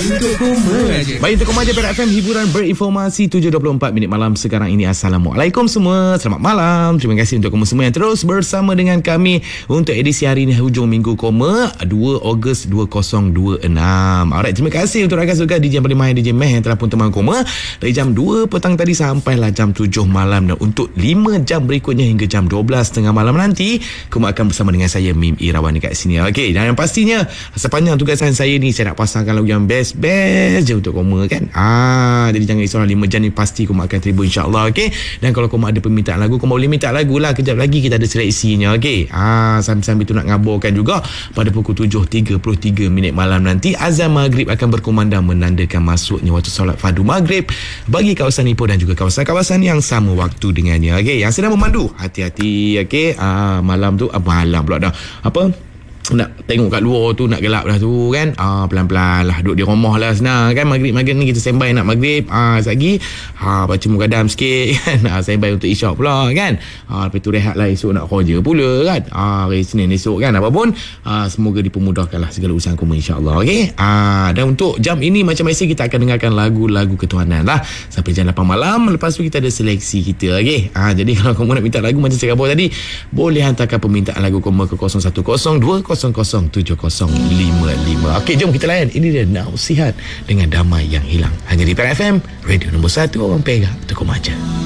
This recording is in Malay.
Untuk koma aja. Baik, untuk koma aja Perak FM, hiburan berinformasi 7.24 minit malam sekarang ini. Assalamualaikum semua, selamat malam. Terima kasih untuk kamu semua yang terus bersama dengan kami untuk edisi hari ini, hujung minggu koma 2 Ogos 2026. Alright, terima kasih untuk rakan juga DJ yang paling mahir, DJ Meh yang telah pun teman koma dari jam 2 petang tadi sampailah jam 7 malam, dan untuk 5 jam berikutnya hingga jam 12.30 malam nanti koma akan bersama dengan saya Mim Irawan dekat sini. Okey, dan yang pastinya sepanjang tugasan saya ni saya nak pasangkan lagu yang best je untuk koma kan. Jadi jangan risau, 5 jam ni pasti koma akan terhibur insya-Allah. Okey, dan kalau koma ada permintaan lagu, koma boleh minta lagu lah, kejap lagi kita ada seleksinya. Okey, sambil-sambil tu nak ngaburkan juga pada pukul 7.33 minit malam nanti azan maghrib akan berkumandang menandakan masuknya waktu solat fardu maghrib bagi kawasan Ipoh dan juga kawasan-kawasan yang sama waktu dengannya. Okey, yang sedang memandu hati-hati. Okey, malam tu malam pula dah nak tengok kat luar tu nak gelap dah tu kan. Pelan-pelan lah, duduk di rumah lah senang kan. Maghrib ni kita standby nak maghrib. Sekejap baca mukadam sikit kan. Standby untuk isyak pula kan. Lepas tu rehat lah, esok nak kerja pula kan. Hari Senin esok kan. Apapun semoga dipermudahkan lah segala urusan koma insyaAllah. Okay, dan untuk jam ini macam biasa kita akan dengarkan lagu-lagu ketuhanan lah sampai jam 8 malam. Lepas tu kita ada seleksi kita. Okay, jadi kalau kamu nak minta lagu macam saya kata tadi, boleh hantarkan permintaan lagu koma ke 0102 007055. Okey, jom kita layan. Ini dia Nausihat dengan Damai Yang Hilang, hanya di Perak FM, radio nombor 1 orang Perak untuk koma aja.